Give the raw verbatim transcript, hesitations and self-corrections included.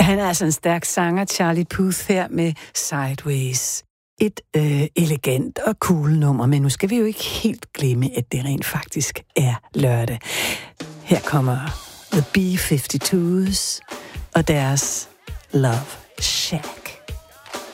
Han er altså en stærk sanger, Charlie Puth, her med Sideways. Et øh, elegant og cool nummer, men nu skal vi jo ikke helt glemme, at det rent faktisk er lørdag. Her kommer The B fifty-twos og deres Love Shack.